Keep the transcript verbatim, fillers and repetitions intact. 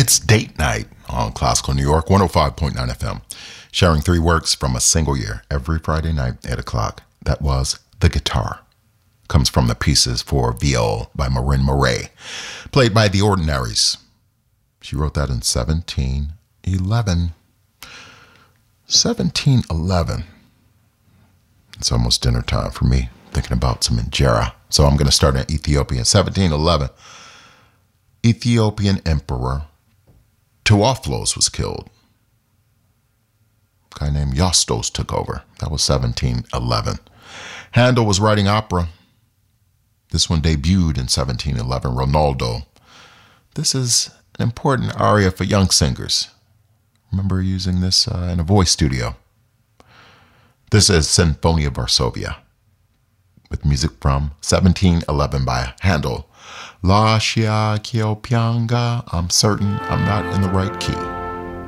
It's date night on Classical New York, one oh five point nine F M, sharing three works from a single year every Friday night, eight o'clock. That was The Guitar. Comes from the Pieces for Viol by Marin Murray, played by The Ordinaries. She wrote that in seventeen eleven. seventeen eleven. It's almost dinner time for me, thinking about some injera. So I'm going to start in Ethiopia. seventeen eleven. Ethiopian Emperor Tewophlos was killed. A guy named Yostos took over. That was seventeen eleven. Handel was writing opera. This one debuted in seventeen eleven, Ronaldo. This is an important aria for young singers. Remember using this uh, in a voice studio. This is Sinfonia Varsovia, with music from seventeen eleven by Handel. Lascia che pianga, I'm certain I'm not in the right key.